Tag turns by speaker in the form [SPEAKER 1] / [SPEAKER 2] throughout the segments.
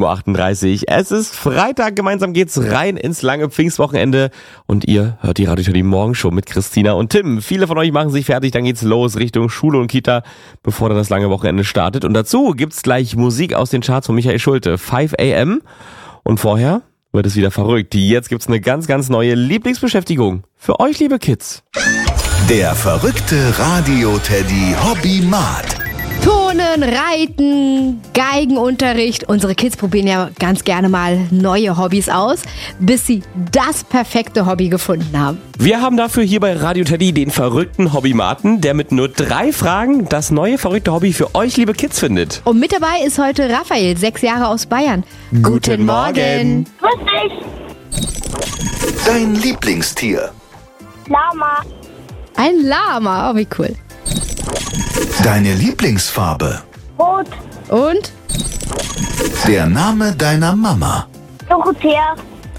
[SPEAKER 1] 7.38 Uhr. Es ist Freitag, gemeinsam geht's rein ins lange Pfingstwochenende und ihr hört die Radio Teddy Morgenshow mit Christina und Tim. Viele von euch machen sich fertig, dann geht's los Richtung Schule und Kita, bevor dann das lange Wochenende startet. Und dazu gibt's gleich Musik aus den Charts von Michael Schulte, 5 AM. Und vorher wird es wieder verrückt. Jetzt gibt's eine ganz, ganz neue Lieblingsbeschäftigung für euch, liebe Kids.
[SPEAKER 2] Der verrückte Radio-Teddy Hobbymat.
[SPEAKER 3] Turnen, Reiten, Geigenunterricht. Unsere Kids probieren ja ganz gerne mal neue Hobbys aus, bis sie das perfekte Hobby gefunden haben.
[SPEAKER 1] Wir haben dafür hier bei Radio Teddy den verrückten Hobbymaten, der mit nur 3 Fragen das neue verrückte Hobby für euch, liebe Kids, findet.
[SPEAKER 3] Und mit dabei ist heute Raphael, 6 Jahre aus Bayern. Guten Morgen.
[SPEAKER 4] Grüß dich.
[SPEAKER 2] Dein Lieblingstier.
[SPEAKER 4] Lama.
[SPEAKER 3] Ein Lama, oh wie cool.
[SPEAKER 2] Deine Lieblingsfarbe.
[SPEAKER 4] Rot.
[SPEAKER 3] Und?
[SPEAKER 2] Der Name deiner Mama.
[SPEAKER 4] Dorothea.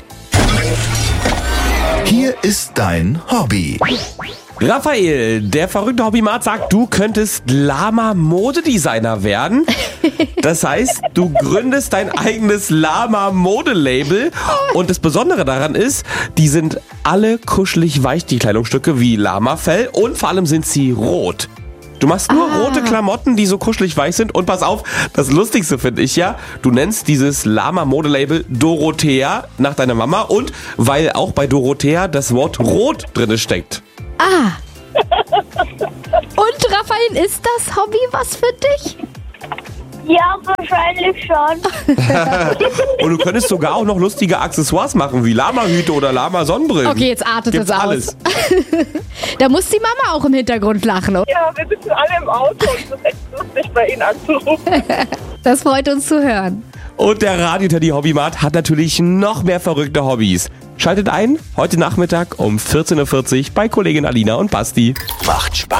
[SPEAKER 2] Hier ist dein Hobby.
[SPEAKER 1] Raphael, der verrückte Hobbymat sagt, du könntest Lama-Modedesigner werden. Das heißt, du gründest dein eigenes Lama-Modelabel. Und das Besondere daran ist, die sind alle kuschelig weich, die Kleidungsstücke, wie Lamafell. Und vor allem sind sie rot. Du machst nur rote Klamotten, die so kuschelig weich sind. Und pass auf, das Lustigste finde ich ja, du nennst dieses Lama-Modelabel Dorothea nach deiner Mama. Und weil auch bei Dorothea das Wort rot drin steckt.
[SPEAKER 3] Und Raphael, ist das Hobby was für dich?
[SPEAKER 4] Ja, wahrscheinlich schon.
[SPEAKER 1] Und du könntest sogar auch noch lustige Accessoires machen, wie Lama-Hüte oder Lama-Sonnenbrillen.
[SPEAKER 3] Okay, jetzt artet
[SPEAKER 1] Gibt's
[SPEAKER 3] es aus.
[SPEAKER 1] alles.
[SPEAKER 3] Da muss die Mama auch im Hintergrund lachen. Oder?
[SPEAKER 5] Ja, wir sitzen alle im Auto und es ist echt lustig, bei Ihnen anzurufen.
[SPEAKER 3] Das freut uns zu hören.
[SPEAKER 1] Und der Radio Teddy Hobbymat hat natürlich noch mehr verrückte Hobbys. Schaltet ein, heute Nachmittag um 14.40 Uhr bei Kollegin Alina und Basti.
[SPEAKER 2] Macht Spaß.